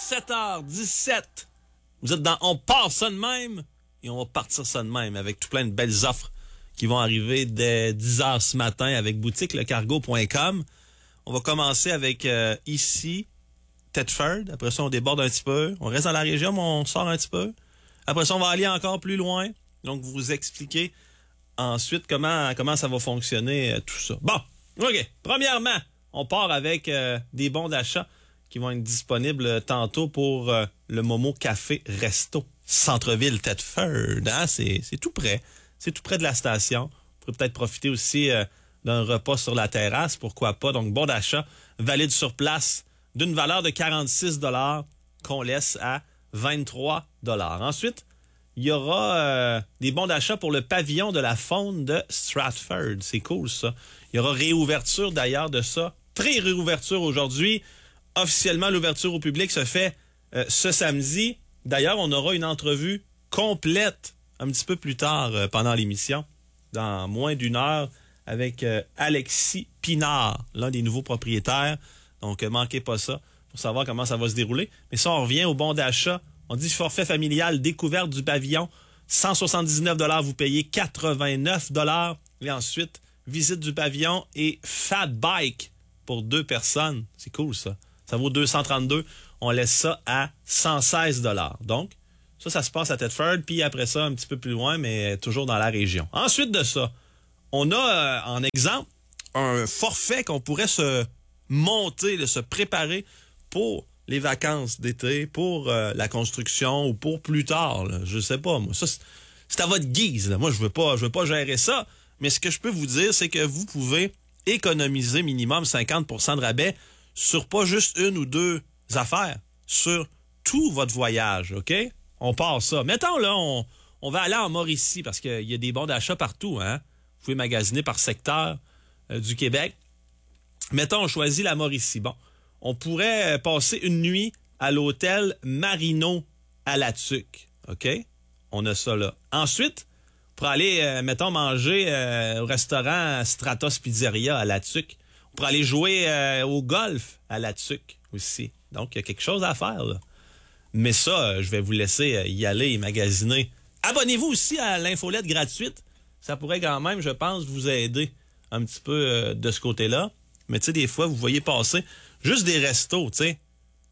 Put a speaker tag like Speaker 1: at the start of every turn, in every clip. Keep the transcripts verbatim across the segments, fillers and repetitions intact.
Speaker 1: sept heures dix-sept. Vous êtes dans On part ça de même et on va partir ça de même avec tout plein de belles offres qui vont arriver dès dix heures ce matin avec boutique le cargo point com. On va commencer avec euh, ici, Thetford. Après ça, on déborde un petit peu. On reste dans la région, mais on sort un petit peu. Après ça, on va aller encore plus loin. Donc, vous expliquer ensuite comment comment ça va fonctionner, euh, tout ça. Bon, OK. Premièrement, on part avec euh, des bons d'achat qui vont être disponibles tantôt pour euh, le Momo Café Resto, centre-ville Thetford. Hein? C'est, c'est tout près. C'est tout près de la station. Vous pourrez peut-être profiter aussi euh, d'un repas sur la terrasse, pourquoi pas. Donc, bon d'achat, valide sur place, d'une valeur de quarante-six dollars qu'on laisse à vingt-trois dollars. Ensuite, il y aura euh, des bons d'achat pour le pavillon de la faune de Stratford. C'est cool, ça. Il y aura réouverture, d'ailleurs, de ça. Pré-réouverture aujourd'hui. Officiellement, l'ouverture au public se fait euh, ce samedi. D'ailleurs, on aura une entrevue complète un petit peu plus tard euh, pendant l'émission, dans moins d'une heure, avec euh, Alexis Pinard, l'un des nouveaux propriétaires. Donc, euh, manquez pas ça pour savoir comment ça va se dérouler. Mais ça, on revient au bon d'achat. On dit forfait familial, découverte du pavillon, cent soixante-dix-neuf dollars, vous payez quatre-vingt-neuf dollars. Et ensuite, visite du pavillon et fat bike pour deux personnes. C'est cool, ça. Ça vaut deux cent trente-deux. On laisse ça à cent seize dollars. Donc, ça, ça se passe à Thetford. Puis après ça, un petit peu plus loin, mais toujours dans la région. Ensuite de ça, on a euh, en exemple un forfait qu'on pourrait se monter, de se préparer pour les vacances d'été, pour euh, la construction ou pour plus tard. Là. Je sais pas, moi. Ça, c'est, c'est à votre guise. Là. Moi, je veux pas, je veux pas gérer ça. Mais ce que je peux vous dire, c'est que vous pouvez économiser minimum cinquante pour cent de rabais sur pas juste une ou deux affaires, sur tout votre voyage, OK? On part ça. Mettons, là, on, on va aller en Mauricie parce qu'il y a des bons d'achat partout, hein? Vous pouvez magasiner par secteur euh, du Québec. Mettons, on choisit la Mauricie. Bon, on pourrait passer une nuit à l'hôtel Marino à la Tuque, OK? On a ça là. Ensuite, pour aller, euh, mettons, manger euh, au restaurant Stratos Pizzeria à la Tuque, pour aller jouer euh, au golf à la Tuque aussi. Donc, il y a quelque chose à faire, là. Mais ça, euh, je vais vous laisser euh, y aller et magasiner. Abonnez-vous aussi à l'infolette gratuite. Ça pourrait quand même, je pense, vous aider un petit peu euh, de ce côté-là. Mais tu sais, des fois, vous voyez passer juste des restos, tu sais.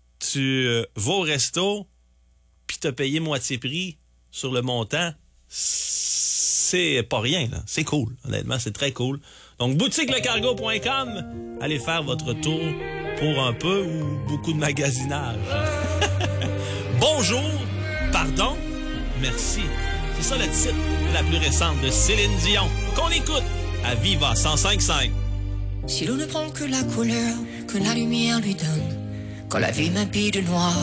Speaker 1: Tu euh, vas au resto, puis t'as payé moitié prix sur le montant. C'est pas rien, là. C'est cool. Honnêtement, c'est très cool. Donc, boutique le cargo point com, allez faire votre tour pour un peu ou beaucoup de magasinage. Bonjour, pardon, merci. C'est ça le titre de la plus récente de Céline Dion, qu'on écoute à Viva cent cinq cinq.
Speaker 2: Si l'on ne prend que la couleur que la lumière lui donne, quand la vie m'habille de noir,